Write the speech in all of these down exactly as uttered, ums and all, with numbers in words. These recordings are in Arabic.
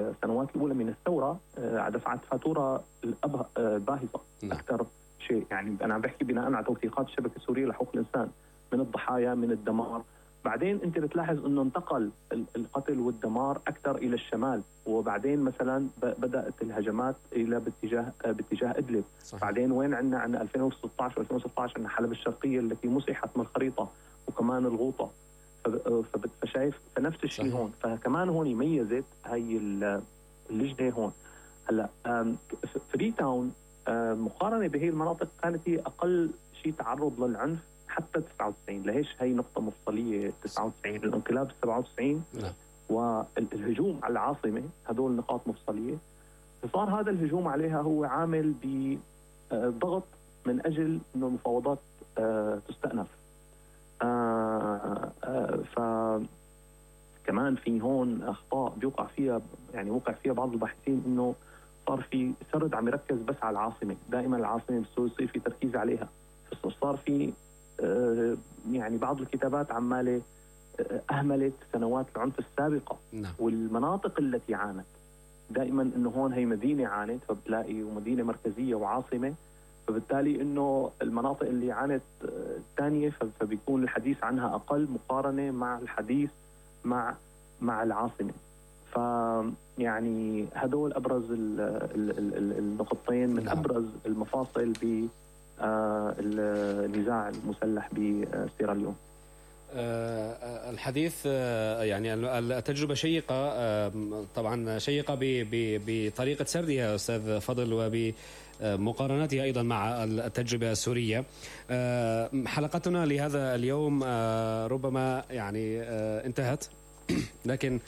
السنوات الأولى من الثورة دفعت فاتورة باهظة أكثر شيء. يعني أنا عم بحكي بناء على توثيقات الشبكة السورية لحقوق الإنسان، من الضحايا، من الدمار. بعدين أنت بتلاحظ أنه انتقل القتل والدمار أكثر إلى الشمال، وبعدين مثلا بدأت الهجمات إلى باتجاه باتجاه إدلب. صحيح. بعدين وين عندنا عندنا ألفين وستة عشر وألفين وستة عشر عندنا حلب الشرقية التي مسحت من الخريطة، وكمان الغوطة. فشايف فنفس الشيء هون. فكمان هون ميزت هاي اللجنة هون. هلا فري تاون مقارنة بهي المناطق كانت هي أقل شيء تعرض للعنف حتى تسعة وتسعين. ليش هي نقطة مفصلية؟ تسعة وتسعين الانقلاب سبعة وتسعين لا. والهجوم على العاصمة، هذول نقاط مفصلية. فصار هذا الهجوم عليها هو عامل بضغط من أجل أنه المفاوضات تستأنف. فكمان في هون أخطاء بيوقع فيها، يعني وقع فيها بعض الباحثين، أنه صار في سرد عم يركز بس على العاصمة. دائما العاصمة يصير في تركيز عليها. صار في يعني بعض الكتابات عمالة أهملت سنوات العنف السابقة. نعم. والمناطق التي عانت دائما أنه هون هي مدينة عانت، فبتلاقي ومدينة مركزية وعاصمة، فبالتالي أنه المناطق اللي عانت الثانية فبيكون الحديث عنها أقل مقارنة مع الحديث مع مع العاصمة. فيعني هدول أبرز النقطتين من نعم. أبرز المفاصل بالنزاع المسلح بسيراليون. الحديث يعني التجربة شيقة، طبعا شيقة بطريقة سردها أستاذ فضل وبمقارنتها أيضا مع التجربة السورية. حلقتنا لهذا اليوم ربما يعني انتهت، لكن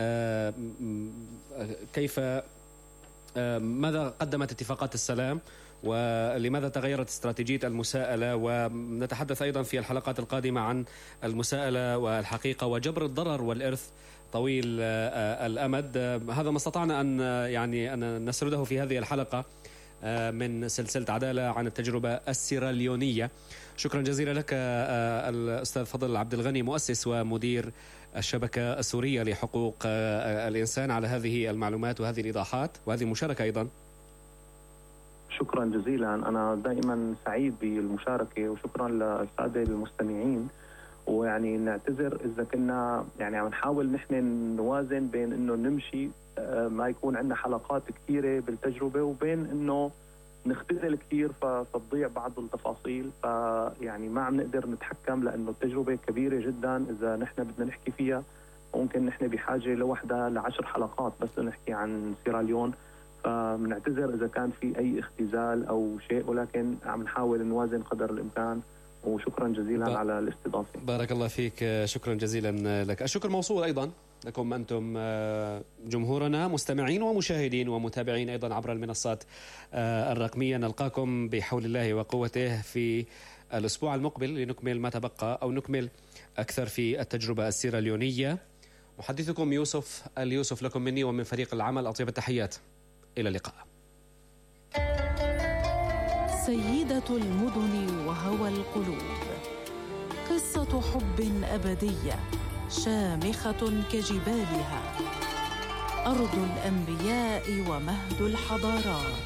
كيف ماذا قدمت اتفاقات السلام ولماذا تغيرت استراتيجية المساءلة؟ ونتحدث أيضا في الحلقات القادمة عن المساءلة والحقيقة وجبر الضرر والإرث طويل الأمد. هذا ما استطعنا أن يعني أن نسرده في هذه الحلقة من سلسلة عدالة عن التجربة السيراليونية. شكرا جزيلا لك الأستاذ فضل عبد الغني، مؤسس ومدير الشبكة السورية لحقوق الإنسان، على هذه المعلومات وهذه الإيضاحات وهذه المشاركة أيضا. شكرا جزيلا، أنا دائما سعيد بالمشاركة، وشكرا للسادة المستمعين. ويعني نعتذر إذا كنا يعني عم نحاول نحن نوازن بين إنه نمشي ما يكون عندنا حلقات كثيرة بالتجربة وبين إنه نختزل كثير فتضيع بعض التفاصيل. فيعني ما عم نقدر نتحكم، لأنه التجربة كبيرة جدا. إذا نحن بدنا نحكي فيها ممكن نحن بحاجة لوحدة لعشر حلقات بس نحكي عن سيراليون. فمنعتذر إذا كان في أي اختزال أو شيء، ولكن عم نحاول نوازن قدر الإمكان. وشكرا جزيلا ب... على الاستضافة. بارك الله فيك، شكرا جزيلا لك. الشكر موصول أيضا لكم أنتم جمهورنا، مستمعين ومشاهدين ومتابعين أيضا عبر المنصات الرقمية. نلقاكم بحول الله وقوته في الأسبوع المقبل لنكمل ما تبقى أو نكمل أكثر في التجربة السيراليونية. محدثكم يوسف اليوسف، لكم مني ومن فريق العمل أطيب التحيات. إلى اللقاء. سيدة المدن وهوى القلوب، قصة حب أبدية شامخة كجبالها، أرض الأنبياء ومهد الحضارات.